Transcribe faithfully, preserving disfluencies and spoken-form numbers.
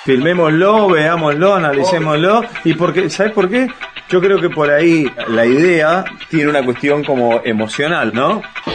filmémoslo, veámoslo, analicémoslo. ¿Y por qué? ¿Sabes por qué? Yo creo que por ahí la idea tiene una cuestión como emocional, ¿no?